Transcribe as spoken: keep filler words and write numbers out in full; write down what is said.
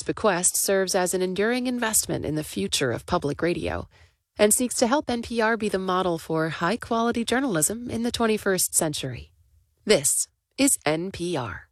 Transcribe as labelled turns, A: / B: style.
A: bequest serves as an enduring investment in the future of public radio and seeks to help N P R be the model for high-quality journalism in the twenty-first century. This is N P R.